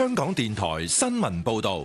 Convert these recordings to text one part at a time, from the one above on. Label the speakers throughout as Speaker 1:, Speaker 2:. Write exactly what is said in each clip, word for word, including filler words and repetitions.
Speaker 1: 香港電台新聞報道。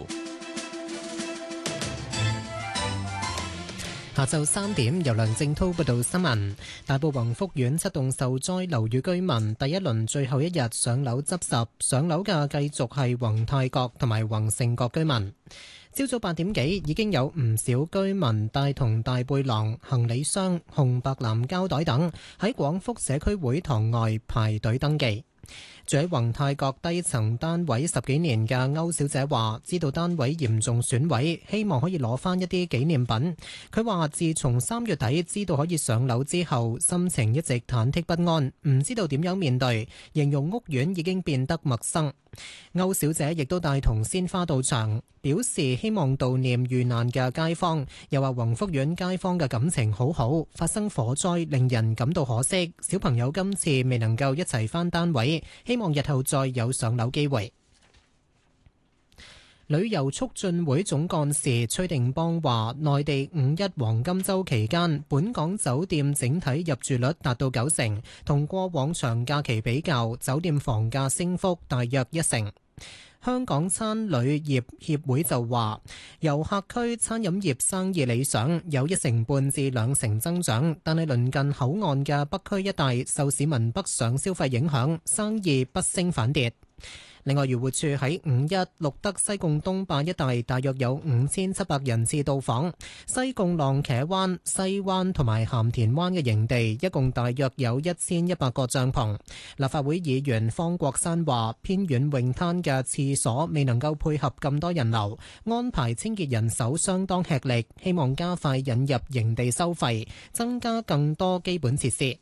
Speaker 2: 下晝三點，由梁正滔報道新聞。大埔宏福苑七棟受災樓宇居民，第一輪最後一日上樓執拾，上樓嘅繼續係宏泰閣同埋宏盛閣居民。朝早八點幾，已經有唔少居民帶同大背囊、行李箱、紅白藍膠袋等喺廣福社區會堂外排隊登記。住喺宏泰閣低層單位十幾年嘅歐小姐話，知道單位嚴重損毀，希望可以攞翻一啲紀念品。佢話自從三月底知道可以上樓之後，心情一直忐忑不安，唔知道點樣面對，形容屋苑已經變得陌生。歐小姐亦都帶同鮮花到場，表示希望悼念遇難嘅街坊，又話宏福苑街坊嘅感情好好，發生火災令人感到可惜，小朋友今次未能夠一齊返單位，希望日後再有上樓機會。旅遊促進會總幹事崔定邦話，內地五一黃金週期間，本港酒店整體入住率達到九成，同過往長假期比較，酒店房價升幅大約一成。香港餐旅業協會就話，遊客區餐飲業生意理想，有一成半至兩成增長，但係鄰近口岸嘅北區一帶受市民北上消費影響，生意不升反跌。另外，漁護署喺五一錄得西貢東壩一帶大約有五千七百人次到訪，西貢浪茄灣、西灣同埋鹹田灣嘅營地，一共大約有一千一百個帳篷。立法會議員方國珊話，偏遠泳灘嘅廁所未能夠配合咁多人流，安排清潔人手相當吃力，希望加快引入營地收費，增加更多基本設施。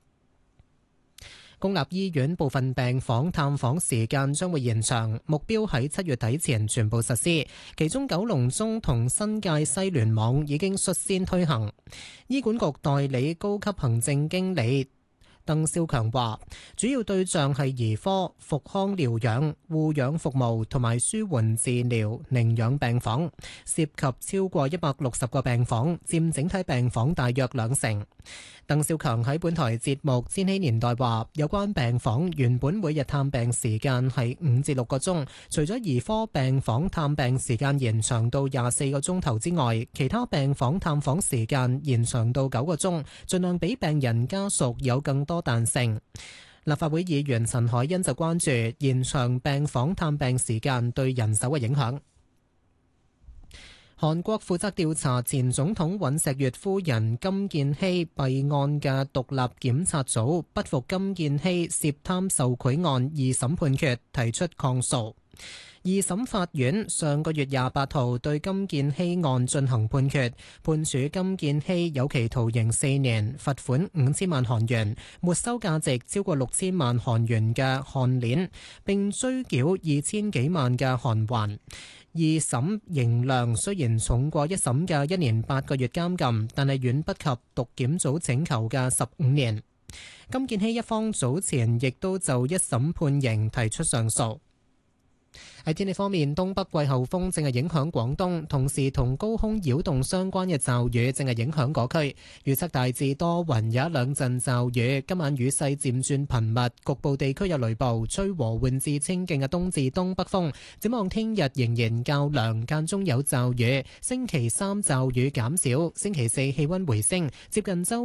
Speaker 2: 公立醫院部分病房探訪時間將會延長，目標喺七月底前全部實施。其中九龍中同新界西聯網已經率先推行。醫管局代理高級行政經理鄧少強話，主要對象係兒科、復康療養、護養服務同埋舒緩治療寧養病房，涉及超過一百六十個病房，佔整體病房大約兩成。鄧少強喺本台節目《千禧年代》話，有關病房原本每日探病時間係五至六個鐘，除咗兒科病房探病時間延長到廿四個鐘頭之外，其他病房探訪時間延長到九個鐘，盡量俾病人家屬有更多彈性。立法會議員陳凱欣就關注延長病房探病時間對人手嘅影響。韓國負責調查前總統尹錫悅夫人金建希弊案嘅獨立檢察組不服金建希涉貪受賄案二審判決，提出抗訴。二審法院上個月廿八號對金建希案進行判決，判處金建希有期徒刑四年，罰款五千萬韓元，沒收價值超過六千萬韓元嘅項鏈，並追繳二千幾萬嘅韓圜。二審刑量雖然重過一審嘅一年八個月監禁，但係遠不及獨檢組請求嘅十五年。金建希一方早前亦都就一審判刑提出上訴。喺天氣方面，東北季候風正係影響廣東，同時同高空擾動相關嘅驟雨正係影響嗰區。預測大致多雲，有一兩陣驟雨。今晚雨勢漸轉頻密，局部地區有雷暴，吹和緩至清勁嘅東至東北風。展望聽日仍然較涼，間中有驟雨。星期三驟雨減少，星期四氣溫回升，接近周